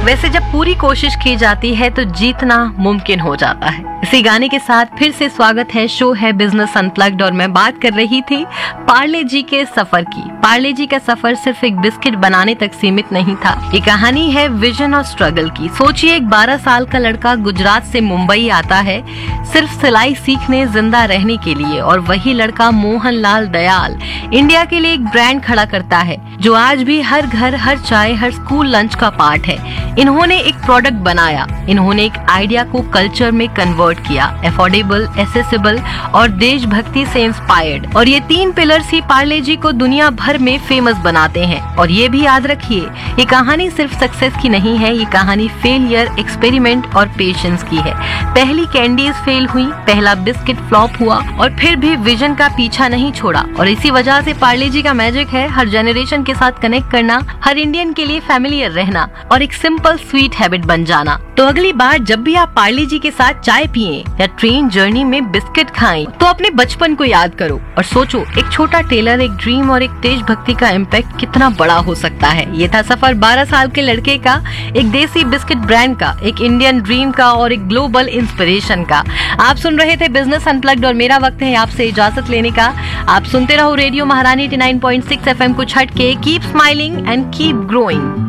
वैसे जब पूरी कोशिश की जाती है तो जीतना मुमकिन हो जाता है। इसी गाने के साथ फिर से स्वागत है, शो है बिजनेस अनप्लग्ड और मैं बात कर रही थी पार्ले जी के सफर की। पार्ले जी का सफर सिर्फ एक बिस्किट बनाने तक सीमित नहीं था, ये कहानी है विजन और स्ट्रगल की। सोचिए, एक 12 साल का लड़का गुजरात से मुंबई आता है सिर्फ सिलाई सीखने, जिंदा रहने के लिए, और वही लड़का मोहनलाल दयाल इंडिया के लिए एक ब्रांड खड़ा करता है जो आज भी हर घर, हर चाय, हर स्कूल लंच का पार्ट है। इन्होंने एक प्रोडक्ट बनाया, इन्होंने एक आइडिया को कल्चर में कन्वर्ट किया, अफोर्डेबल, एसेसिबल और देशभक्ति से इंस्पायर्ड। और ये 3 पिलर्स ही पार्ले जी को दुनिया भर में फेमस बनाते हैं। और ये भी याद रखिए, ये कहानी सिर्फ सक्सेस की नहीं है, ये कहानी फेलियर, एक्सपेरिमेंट और पेशेंस की है। पहली कैंडीज फेल हुई, पहला बिस्किट फ्लॉप हुआ, और फिर भी विजन का पीछा नहीं छोड़ा। और इसी वजह से पार्ले जी का मैजिक है हर जनरेशन के साथ कनेक्ट करना, हर इंडियन के लिए फैमिलियर रहना और एक सिंपल स्वीट हैबिट बन जाना। तो अगली बार जब भी आप पार्ले जी के साथ चाय पिएं या ट्रेन जर्नी में बिस्किट खाएं, तो अपने बचपन को याद करो और सोचो, एक छोटा टेलर, एक ड्रीम और एक देशभक्ति का इम्पैक्ट कितना बड़ा हो सकता है। ये था सफर 12 साल के लड़के का, एक देसी बिस्किट ब्रांड का, एक इंडियन ड्रीम का और एक ग्लोबल इंस्पिरेशन का। आप सुन रहे थे बिजनेस अनप्लग्ड और मेरा वक्त है आपसे इजाजत लेने का। आप सुनते रहो रेडियो महारानी 89.6 FM कुछ हट के। Keep smiling and keep growing.